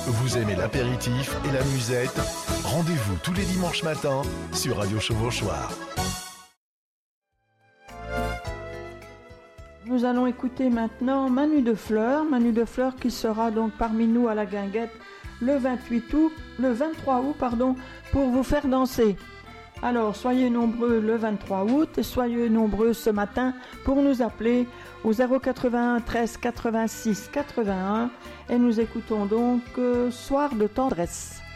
Vous aimez l'apéritif et la musette? Rendez-vous tous les dimanches matins sur Radio Chevauchoir. Nous allons écouter maintenant Manu de Fleur qui sera donc parmi nous à la Guinguette le 23 août, pour vous faire danser. Alors soyez nombreux le 23 août et soyez nombreux ce matin pour nous appeler au 081 13 86 81 et nous écoutons donc Soir de tendresse.